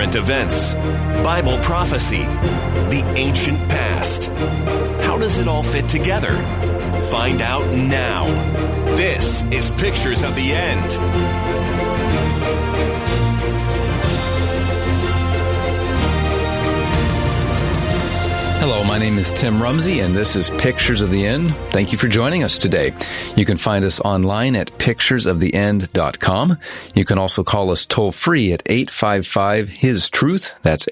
current events, Bible prophecy, the ancient past. How does it all fit together? Find out now. This is Pictures of the End. Hello, my name is Tim Rumsey, and this is Pictures of the End. Thank you for joining us today. You can find us online at picturesoftheend.com. You can also call us toll-free at 855-HIS-TRUTH. That's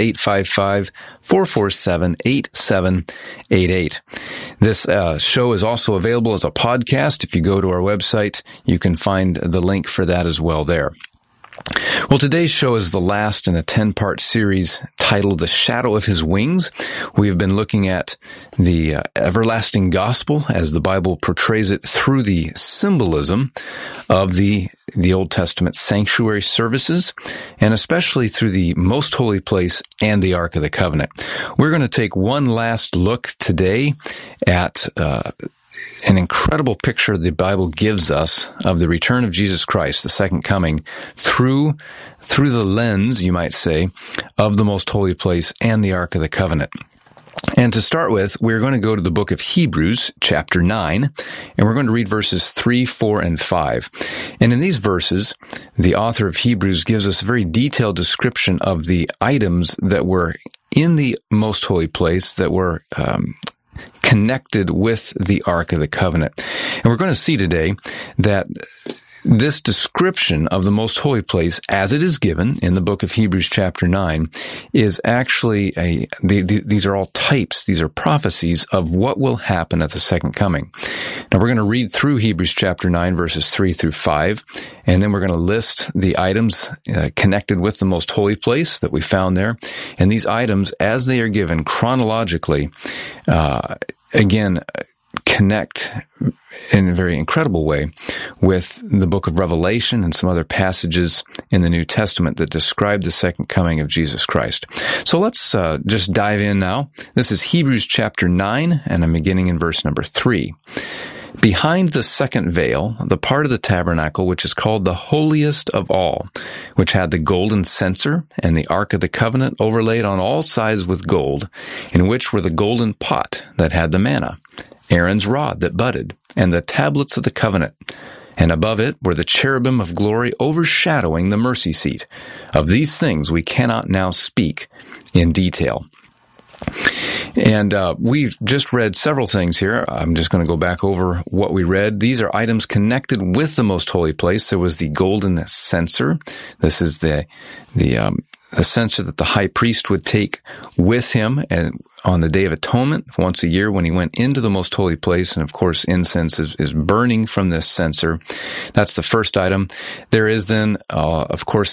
855-447-8788. This show is also available as a podcast. If you go to our website, you can find the link for that as well there. Well, today's show is the last in a 10-part series titled The Shadow of His Wings. We have been looking at the everlasting gospel as the Bible portrays it through the symbolism of the Old Testament sanctuary services, and especially through the most holy place and the Ark of the Covenant. We're going to take one last look today at an incredible picture the Bible gives us of the return of Jesus Christ, the second coming, through the lens, you might say, of the most holy place and the Ark of the Covenant. And to start with, we're going to go to the book of Hebrews, chapter 9, and we're going to read verses 3, 4, and 5. And in these verses, the author of Hebrews gives us a very detailed description of the items that were in the most holy place that were connected with the Ark of the Covenant. And we're going to see today that this description of the most holy place, as it is given in the book of Hebrews chapter 9, is actually these are all types, these are prophecies of what will happen at the second coming. Now we're going to read through Hebrews chapter 9 verses 3 through 5, and then we're going to list the items connected with the most holy place that we found there. And these items, as they are given chronologically, again, connect in a very incredible way with the book of Revelation and some other passages in the New Testament that describe the second coming of Jesus Christ. So let's just dive in now. This is Hebrews chapter 9, and I'm beginning in verse number 3. Behind the second veil, the part of the tabernacle which is called the holiest of all, which had the golden censer and the Ark of the Covenant overlaid on all sides with gold, in which were the golden pot that had the manna, Aaron's rod that budded, and the tablets of the covenant. And above it were the cherubim of glory overshadowing the mercy seat. Of these things we cannot now speak in detail. And we've just read several things here. I'm just going to go back over what we read. These are items connected with the most holy place. There was the golden censer. This is the censer that the high priest would take with him and on the Day of Atonement once a year when he went into the most holy place. And of course, incense is burning from this censer. That's the first item. There is then, of course,